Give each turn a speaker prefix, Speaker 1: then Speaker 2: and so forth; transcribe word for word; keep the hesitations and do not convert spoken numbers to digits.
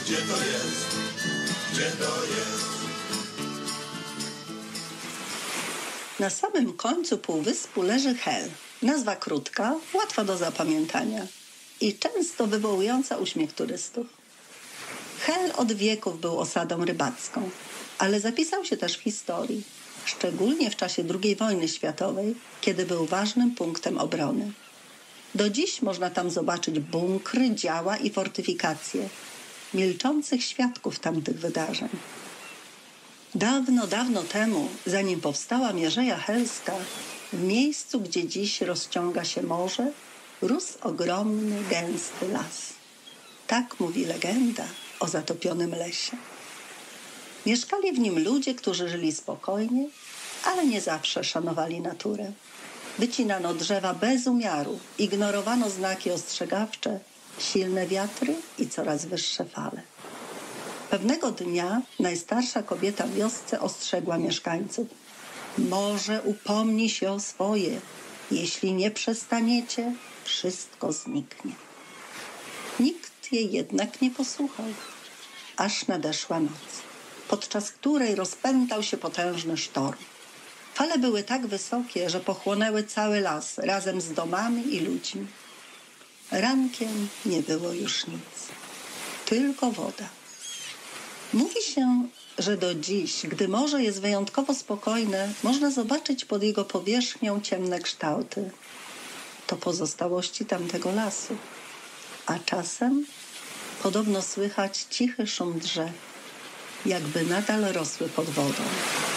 Speaker 1: Gdzie to jest? Gdzie to jest?
Speaker 2: Na samym końcu półwyspu leży Hel. Nazwa krótka, łatwa do zapamiętania i często wywołująca uśmiech turystów. Hel od wieków był osadą rybacką, ale zapisał się też w historii, szczególnie w czasie drugiej wojny światowej, kiedy był ważnym punktem obrony. Do dziś można tam zobaczyć bunkry, działa i fortyfikacje, milczących świadków tamtych wydarzeń. Dawno, dawno temu, zanim powstała Mierzeja Helska, w miejscu, gdzie dziś rozciąga się morze, rósł ogromny, gęsty las. Tak mówi legenda o zatopionym lesie. Mieszkali w nim ludzie, którzy żyli spokojnie, ale nie zawsze szanowali naturę. Wycinano drzewa bez umiaru, ignorowano znaki ostrzegawcze, silne wiatry i coraz wyższe fale. Pewnego dnia najstarsza kobieta w wiosce ostrzegła mieszkańców: morze upomni się o swoje. Jeśli nie przestaniecie, wszystko zniknie. Nikt jej jednak nie posłuchał, aż nadeszła noc, podczas której rozpętał się potężny sztorm. Fale były tak wysokie, że pochłonęły cały las razem z domami i ludźmi. Rankiem nie było już nic, tylko woda. Mówi się, że do dziś, gdy morze jest wyjątkowo spokojne, można zobaczyć pod jego powierzchnią ciemne kształty. To pozostałości tamtego lasu. A czasem podobno słychać cichy szum drzew, jakby nadal rosły pod wodą.